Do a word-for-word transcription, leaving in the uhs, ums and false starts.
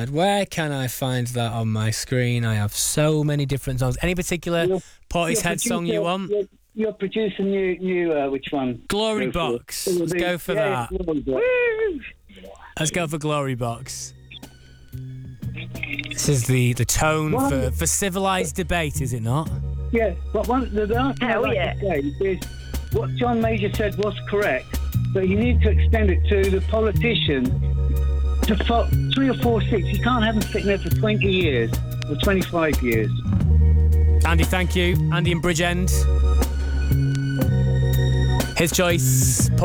And where can I find that on my screen? I have so many different songs. Any particular Your- Portishead song you want? You're, you're producing new, new uh, which one? Glory Go for Box. it. Let's go for Yeah, that. Glory Box. Let's go for Glory Box. This is the, the tone What? for, for civilised debate, is it not? Yeah, but one, the last thing I'd Hell like yeah. to say is what John Major said was correct, but you need to extend it to the politician to fo- three or four seats. You can't have them sitting there for twenty years or twenty-five years. Andy, thank you. Andy in Bridgend. His choice.